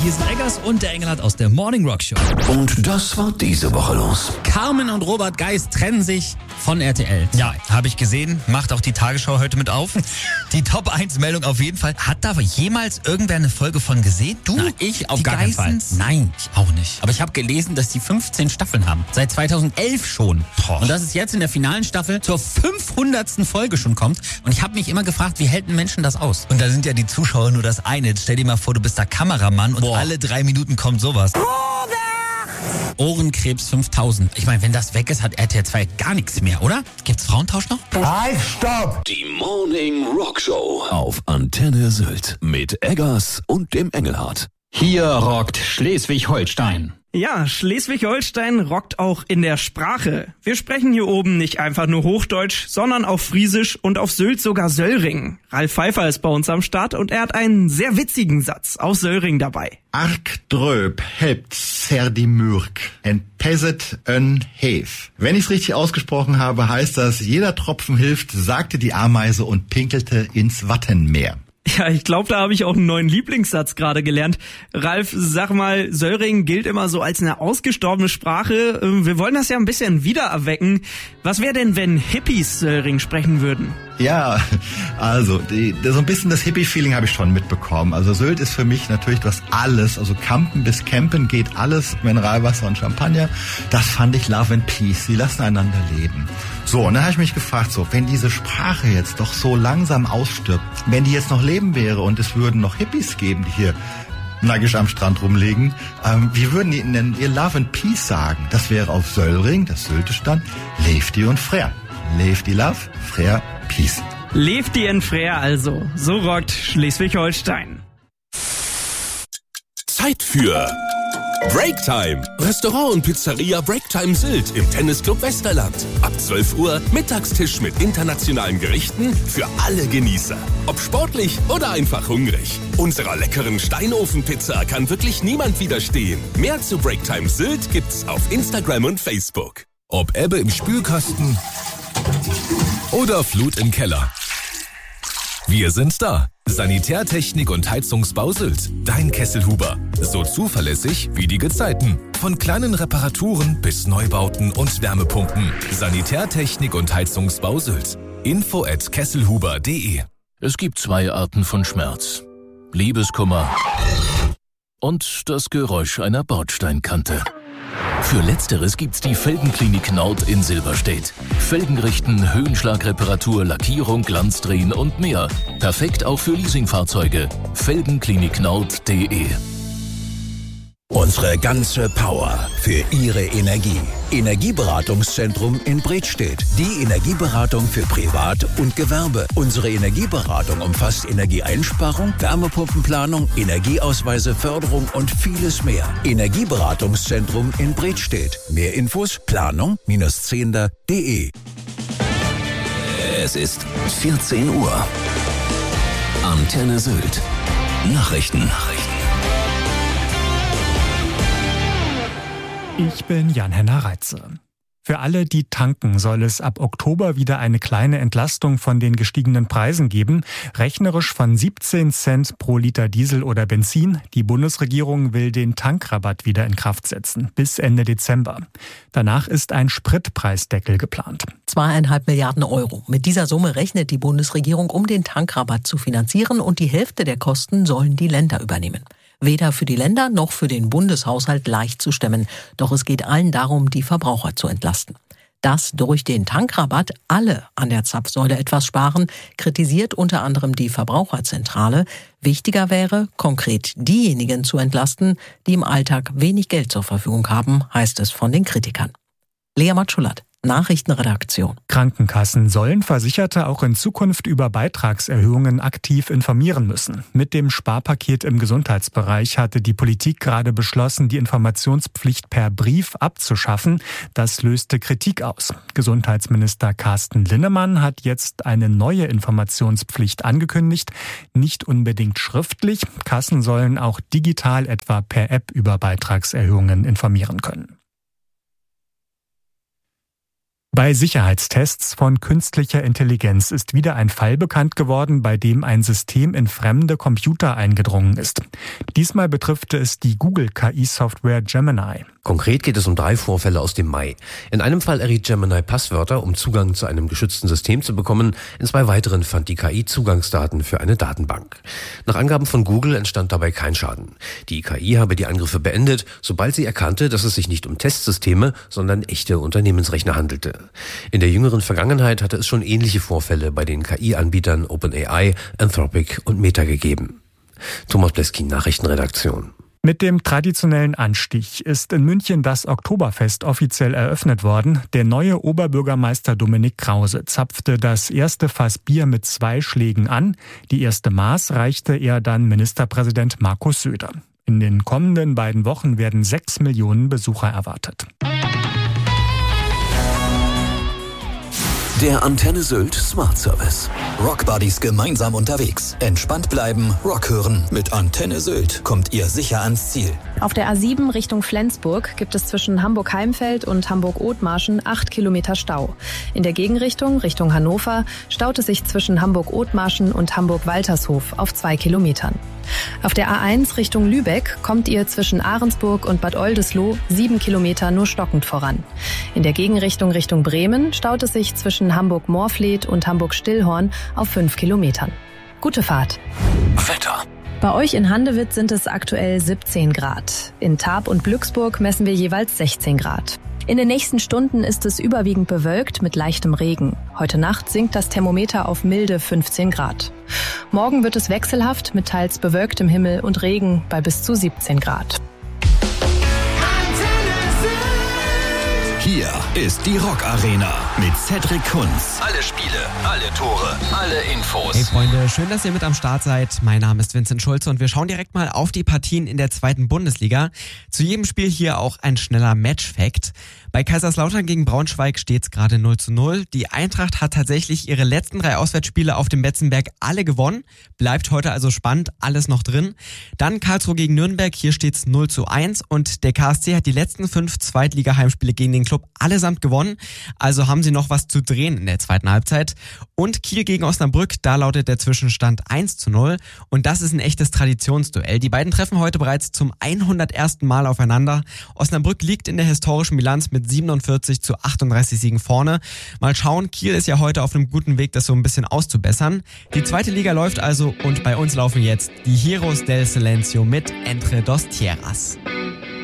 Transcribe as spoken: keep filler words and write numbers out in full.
Hier sind Eggers und der Engelhardt aus der Morning Rock Show. Und das war diese Woche los. Carmen und Robert Geis trennen sich von R T L. Ja, habe ich gesehen. Macht auch die Tagesschau heute mit auf. Die Top eins Meldung auf jeden Fall. Hat da jemals irgendwer eine Folge von gesehen? Du? Na, ich auf die gar keinen Fall. Geissens? Nein. Ich auch nicht. Aber ich habe gelesen, dass die fünfzehn Staffeln haben. Seit zweitausendelf schon. Boah. Und dass es jetzt in der finalen Staffel zur fünfhundertsten Folge schon kommt. Und ich habe mich immer gefragt, wie hält ein Menschen das aus? Und da sind ja die Zuschauer nur das eine. Jetzt stell dir mal vor, du bist da Kameramann und Boah. alle drei Minuten kommt sowas. Ohrenkrebs fünftausend. Ich meine, wenn das weg ist, hat R T L zwei gar nichts mehr, oder? Gibt's Frauentausch noch? Halt, stopp! Die Morning Rock Show auf Antenne Sylt mit Eggers und dem Engelhardt. Hier rockt Schleswig-Holstein. Ja, Schleswig-Holstein rockt auch in der Sprache. Wir sprechen hier oben nicht einfach nur Hochdeutsch, sondern auch Friesisch und auf Sylt sogar Söllring. Ralf Pfeiffer ist bei uns am Start und er hat einen sehr witzigen Satz aus Söllring dabei. Ark dröp helpt ser die Mürk en peset en hef. Wenn ich es richtig ausgesprochen habe, heißt das, jeder Tropfen hilft, sagte die Ameise und pinkelte ins Wattenmeer. Ja, ich glaube, da habe ich auch einen neuen Lieblingssatz gerade gelernt. Ralf, sag mal, Söllring gilt immer so als eine ausgestorbene Sprache. Wir wollen das ja ein bisschen wiedererwecken. Was wäre denn, wenn Hippies Söllring sprechen würden? Ja, also die, so ein bisschen das Hippie-Feeling habe ich schon mitbekommen. Also Sylt ist für mich natürlich das alles, also Campen bis Campen geht alles, Mineralwasser und Champagner. Das fand ich Love and Peace, sie lassen einander leben. So, und dann habe ich mich gefragt, so, wenn diese Sprache jetzt doch so langsam ausstirbt, wenn die jetzt noch leben wäre und es würden noch Hippies geben, die hier nackig am Strand rumlegen, ähm, wie würden die denn ihr Love and Peace sagen? Das wäre auf Söllring, das Syltisch dann, Lefty und Frère. Lefty Love, Frère Peace. Lefty and Frère also. So rockt Schleswig-Holstein. Zeit für Breaktime. Restaurant und Pizzeria Breaktime Sylt im Tennisclub Westerland. Ab zwölf Uhr Mittagstisch mit internationalen Gerichten für alle Genießer. Ob sportlich oder einfach hungrig. Unserer leckeren Steinofenpizza kann wirklich niemand widerstehen. Mehr zu Breaktime Sylt gibt's auf Instagram und Facebook. Ob Ebbe im Spülkasten oder Flut im Keller. Wir sind da. Sanitärtechnik und Heizungsbau Sylt. Dein Kesselhuber. So zuverlässig wie die Gezeiten. Von kleinen Reparaturen bis Neubauten und Wärmepumpen. Sanitärtechnik und Heizungsbau Sylt. Info at kesselhuber punkt de. Es gibt zwei Arten von Schmerz. Liebeskummer und das Geräusch einer Bordsteinkante. Für Letzteres gibt's die Felgenklinik Nord in Silberstedt. Felgen richten, Höhenschlagreparatur, Lackierung, Glanzdrehen und mehr. Perfekt auch für Leasingfahrzeuge. felgenklinik nord punkt de. Unsere ganze Power für Ihre Energie. Energieberatungszentrum in Bredstedt. Die Energieberatung für Privat und Gewerbe. Unsere Energieberatung umfasst Energieeinsparung, Wärmepumpenplanung, Energieausweise, Förderung und vieles mehr. Energieberatungszentrum in Bredstedt. Mehr Infos planung zehnder punkt de. Es ist vierzehn Uhr. Antenne Sylt. Nachrichten. Nachrichten. Ich bin Jan-Henner Reitze. Für alle, die tanken, soll es ab Oktober wieder eine kleine Entlastung von den gestiegenen Preisen geben. Rechnerisch von siebzehn Cent pro Liter Diesel oder Benzin. Die Bundesregierung will den Tankrabatt wieder in Kraft setzen, bis Ende Dezember. Danach ist ein Spritpreisdeckel geplant. Zweieinhalb Milliarden Euro. Mit dieser Summe rechnet die Bundesregierung, um den Tankrabatt zu finanzieren, und die Hälfte der Kosten sollen die Länder übernehmen. Weder für die Länder noch für den Bundeshaushalt leicht zu stemmen. Doch es geht allen darum, die Verbraucher zu entlasten. Dass durch den Tankrabatt alle an der Zapfsäule etwas sparen, kritisiert unter anderem die Verbraucherzentrale. Wichtiger wäre, konkret diejenigen zu entlasten, die im Alltag wenig Geld zur Verfügung haben, heißt es von den Kritikern. Lea Matschulat, Nachrichtenredaktion. Krankenkassen sollen Versicherte auch in Zukunft über Beitragserhöhungen aktiv informieren müssen. Mit dem Sparpaket im Gesundheitsbereich hatte die Politik gerade beschlossen, die Informationspflicht per Brief abzuschaffen. Das löste Kritik aus. Gesundheitsminister Carsten Linnemann hat jetzt eine neue Informationspflicht angekündigt. Nicht unbedingt schriftlich. Kassen sollen auch digital, etwa per App, über Beitragserhöhungen informieren können. Bei Sicherheitstests von künstlicher Intelligenz ist wieder ein Fall bekannt geworden, bei dem ein System in fremde Computer eingedrungen ist. Diesmal betrifft es die Google-K I-Software Gemini. Konkret geht es um drei Vorfälle aus dem Mai. In einem Fall erriet Gemini Passwörter, um Zugang zu einem geschützten System zu bekommen. In zwei weiteren fand die K I Zugangsdaten für eine Datenbank. Nach Angaben von Google entstand dabei kein Schaden. Die K I habe die Angriffe beendet, sobald sie erkannte, dass es sich nicht um Testsysteme, sondern echte Unternehmensrechner handelte. In der jüngeren Vergangenheit hatte es schon ähnliche Vorfälle bei den K I-Anbietern OpenAI, Anthropic und Meta gegeben. Thomas Bleskin, Nachrichtenredaktion. Mit dem traditionellen Anstich ist in München das Oktoberfest offiziell eröffnet worden. Der neue Oberbürgermeister Dominik Krause zapfte das erste Fass Bier mit zwei Schlägen an. Die erste Maß reichte er dann Ministerpräsident Markus Söder. In den kommenden beiden Wochen werden sechs Millionen Besucher erwartet. Der Antenne Sylt Smart Service. Rock Buddies gemeinsam unterwegs. Entspannt bleiben, Rock hören. Mit Antenne Sylt kommt ihr sicher ans Ziel. Auf der A sieben Richtung Flensburg gibt es zwischen Hamburg-Heimfeld und Hamburg-Othmarschen acht Kilometer Stau. In der Gegenrichtung, Richtung Hannover, staut es sich zwischen Hamburg-Othmarschen und Hamburg-Waltershof auf zwei Kilometern. Auf der A eins Richtung Lübeck kommt ihr zwischen Ahrensburg und Bad Oldesloe sieben Kilometer nur stockend voran. In der Gegenrichtung Richtung Bremen staut es sich zwischen Hamburg-Morfleet und Hamburg-Stillhorn auf fünf Kilometern. Gute Fahrt. Wetter. Bei euch in Handewitt sind es aktuell siebzehn Grad. In Tarp und Glücksburg messen wir jeweils sechzehn Grad. In den nächsten Stunden ist es überwiegend bewölkt mit leichtem Regen. Heute Nacht sinkt das Thermometer auf milde fünfzehn Grad. Morgen wird es wechselhaft mit teils bewölktem Himmel und Regen bei bis zu siebzehn Grad. Hier ist die Rock Arena mit Cedric Kunz. Alle Spiele, alle Tore, alle Infos. Hey Freunde, schön, dass ihr mit am Start seid. Mein Name ist Vincent Schulze und wir schauen direkt mal auf die Partien in der zweiten Bundesliga. Zu jedem Spiel hier auch ein schneller Match-Fact. Bei Kaiserslautern gegen Braunschweig steht's gerade null zu null. Die Eintracht hat tatsächlich ihre letzten drei Auswärtsspiele auf dem Betzenberg alle gewonnen. Bleibt heute also spannend, alles noch drin. Dann Karlsruhe gegen Nürnberg, hier steht's null zu eins und der K S C hat die letzten fünf Zweitliga-Heimspiele gegen den Club allesamt gewonnen. Also haben sie noch was zu drehen in der zweiten Halbzeit. Und Kiel gegen Osnabrück, da lautet der Zwischenstand eins zu null. Und das ist ein echtes Traditionsduell. Die beiden treffen heute bereits zum hundertersten Mal aufeinander. Osnabrück liegt in der historischen Bilanz mit siebenundvierzig zu achtunddreißig Siegen vorne. Mal schauen, Kiel ist ja heute auf einem guten Weg, das so ein bisschen auszubessern. Die zweite Liga läuft also und bei uns laufen jetzt die Heroes del Silencio mit Entre dos Tierras.